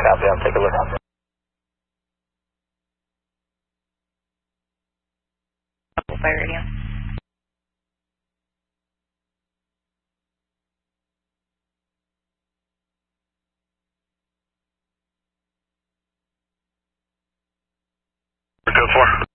Copy, I'll take a look. By radio. We're 2-4.